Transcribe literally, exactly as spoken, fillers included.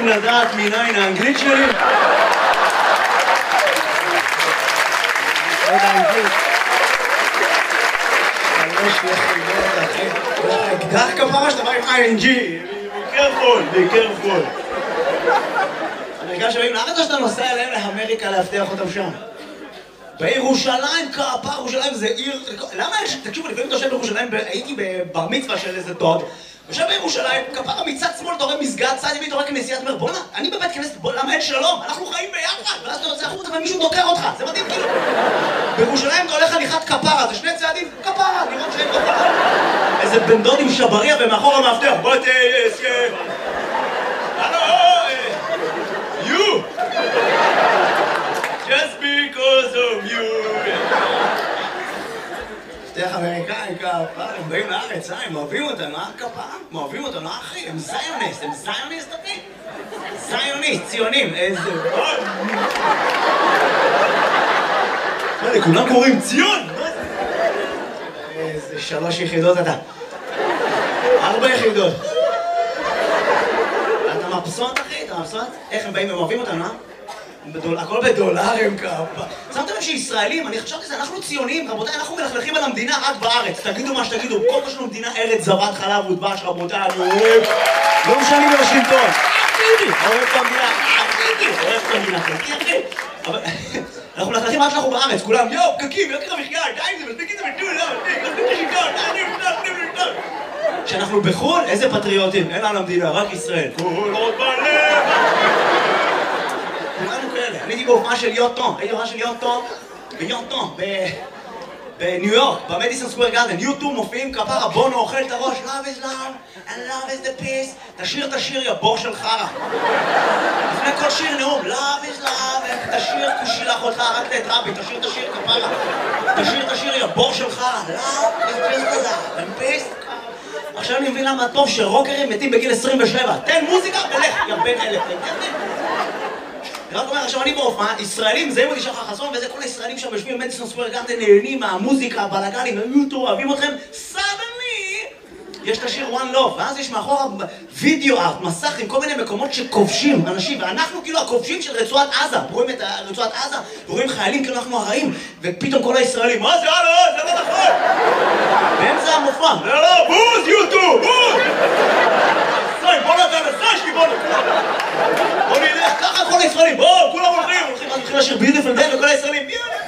רוצים לדעת מניין האנגלית שלי? לא יודע אנגלית. יש לי חלגות, אחי. יש לך אקדח כפרה שאתה בא עם איי אן ג'י. be careful, be careful. אמריקאים שבאים לארץ או שאתה נוסע אליהם לאמריקה להבטיח אותם שם? בירושלים, כפר, ירושלים זה עיר... למה יש... תקשיבו, לפעמים אתה יושב בירושלים, הייתי בבר מצווה של איזה דוד, יושב בירושלים, כפר מצד שמאל, אתה רואה מסגד, צד ימין, אתה רואה כנסיית, אומר, בוא'נה, אני בבית כנסת, בוא, למה אין שלום? אנחנו חיים ביחד, ואז אתה יוצא החוצה ומישהו דוקר אותך, זה מדהים, כאילו. בירושלים אתה הולך הליכת כפרה, זה שני צעדים, כפרה, לראות שאין כפרה. איזה בן דוד עם שבריה ומאחור המאבטח, בוא תהיה... You! Just because of you! שתיך אמריקאים כפרה, הם באים לארץ, אה? הם אוהבים אותנו, אה? כפרה? הם אוהבים אותנו, אה אחי? הם זיוניסט, הם זיוניסט אחי? זיוניסט, ציונים, איזה... מה זה, כולם קוראים ציון? איזה שלוש יחידות אתה. ארבע יחידות. אתה מבסוט אחי? אתה מבסוט? איך הם באים, הם אוהבים אותנו, אה? הכל בדולרים כפה. שמתם לב שישראלים, אני חשבתי שזה, אנחנו ציונים, רבותיי, אנחנו מלכלכים על המדינה רק בארץ. תגידו מה שתגידו, כל מה שלנו מדינה ארץ זבת חלב ודבש, רבותיי, אני אוהב. לא משנים בוושינגטון. אחיתי, אוהב את המדינה, אחיתי, אוהב את המדינה, חלקי אחי. אבל אנחנו מלכלכים רק שאנחנו בארץ, כולם, יואו, פקקים, יוקר המחיה, די עם זה, מספיק את זה בטול, לא, מספיק, מספיק לשלטון, די, נפתח, נפתח. כשאנחנו בחו"ל, איזה פטריוטים, אין על המדינה, רק ישראל. כל עוד בלב. כולנו כאלה. אני הייתי בהופעה של יוטון, הייתי בהופעה של יוטון ביוטון, בניו יורק, במדיסון סקוואר גארדן. יוטון מופיעים כפרה, בונו אוכל את הראש, love is love and love is the peace. תשיר את השיר, יא בור של חרא. לפני כל שיר נאום, love is love, תשיר, תשילח אותך, רק את רבי, תשיר את השיר כפרה. תשיר את השיר, יא בור של חרא, love is just love and peace. עכשיו אני מבין למה טוב שרוקרים מתים בגיל עשרים ושבע. תן מוזיקה ולך, יא בן אלף. רק אומר, עכשיו אני בהופעה, ישראלים, זה מודי שחר חסון, וזה כל הישראלים שם יושבים במדיסון סקוואר גארדן, נהנים מהמוזיקה, הבלגנים, היוטו, אוהבים אתכם, סדני! יש את השיר One Love, ואז יש מאחורה וידאו ארט, מסך עם כל מיני מקומות שכובשים אנשים, ואנחנו כאילו הכובשים של רצועת עזה, רואים את רצועת עזה, ורואים חיילים כאילו אנחנו הרעים, ופתאום כל הישראלים, מה זה, לא, זה לא נכון! באמצע המופע, לא, לא, בוז, יוטו, בוז! בוא נתן לסשקי, בוא נתן! בוא נלך, ככה כל הישראלים, בואו, כולם הולכים, הולכים, הולכים לשיר ביוטיפול דיי וכל הישראלים, יאללה!